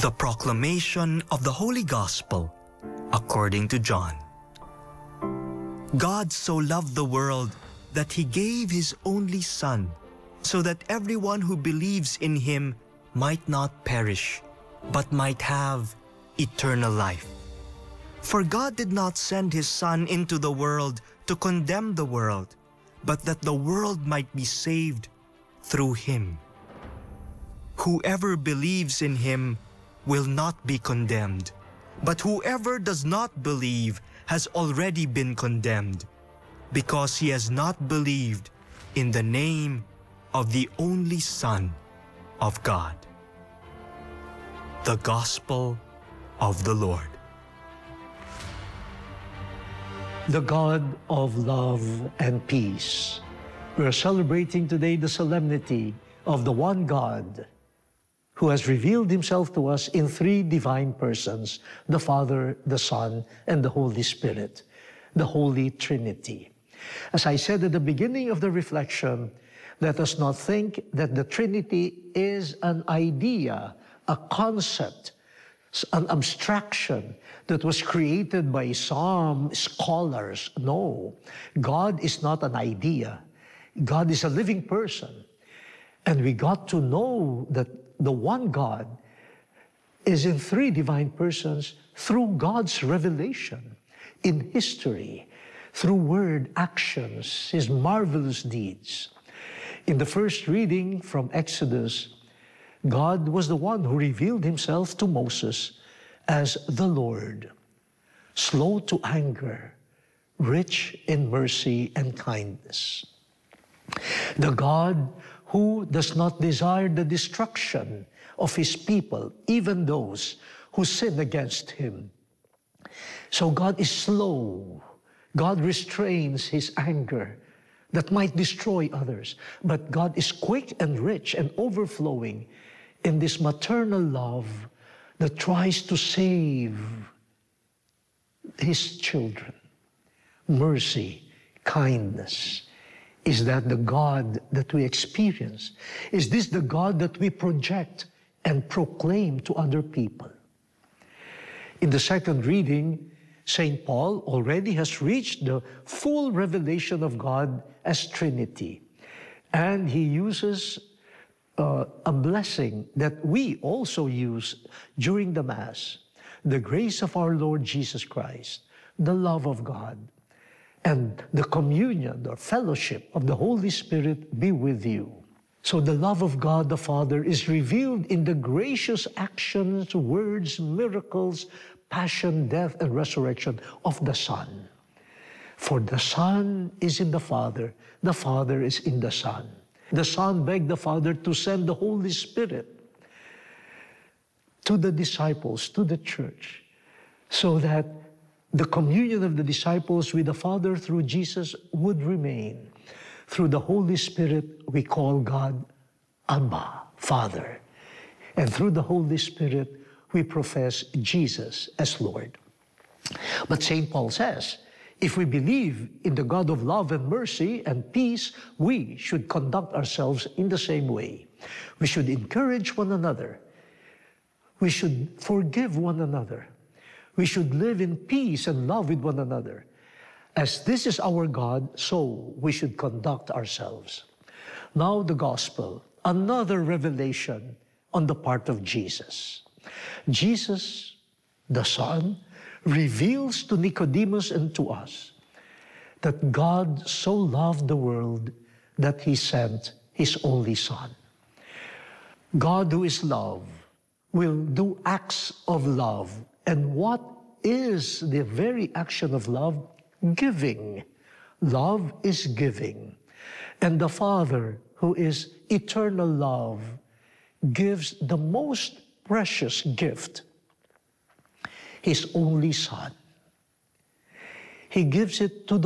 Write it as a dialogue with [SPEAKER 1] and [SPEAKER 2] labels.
[SPEAKER 1] The proclamation of the Holy Gospel according to John. God so loved the world that He gave His only Son, so that everyone who believes in Him might not perish, but might have eternal life. For God did not send His Son into the world to condemn the world, but that the world might be saved through Him. Whoever believes in Him will not be condemned, but whoever does not believe has already been condemned, because he has not believed in the name of the only Son of God. The Gospel of the Lord.
[SPEAKER 2] The God of love and peace. We are celebrating today the solemnity of the one God who has revealed Himself to us in three divine persons, the Father, the Son, and the Holy Spirit, the Holy Trinity. As I said at the beginning of the reflection, let us not think that the Trinity is an idea, a concept, an abstraction that was created by some scholars. No, God is not an idea. God is a living person. And we got to know that the one God is in three divine persons through God's revelation in history, through word, actions, His marvelous deeds. In the first reading from Exodus, God was the one who revealed Himself to Moses as the Lord, slow to anger, rich in mercy and kindness. The God who does not desire the destruction of His people, even those who sin against Him. So God is slow. God restrains His anger that might destroy others. But God is quick and rich and overflowing in this maternal love that tries to save His children. Mercy, kindness. Is that the God that we experience? Is this the God that we project and proclaim to other people? In the second reading, St. Paul already has reached the full revelation of God as Trinity. And he uses a blessing that we also use during the Mass. The grace of our Lord Jesus Christ, the love of God, and the communion or fellowship of the Holy Spirit be with you. So the love of God the Father is revealed in the gracious actions, words, miracles, passion, death, and resurrection of the Son. For the Son is in the Father is in the Son. The Son begged the Father to send the Holy Spirit to the disciples, to the church, so that the communion of the disciples with the Father through Jesus would remain. Through the Holy Spirit, we call God Abba, Father. And through the Holy Spirit, we profess Jesus as Lord. But St. Paul says, if we believe in the God of love and mercy and peace, we should conduct ourselves in the same way. We should encourage one another. We should forgive one another. We should live in peace and love with one another. As this is our God, so we should conduct ourselves. Now the Gospel, another revelation on the part of Jesus. Jesus, the Son, reveals to Nicodemus and to us that God so loved the world that He sent His only Son. God, who is love, will do acts of love. And what is the very action of love? Giving. Love is giving. And the Father, who is eternal love, gives the most precious gift, His only Son. He gives it to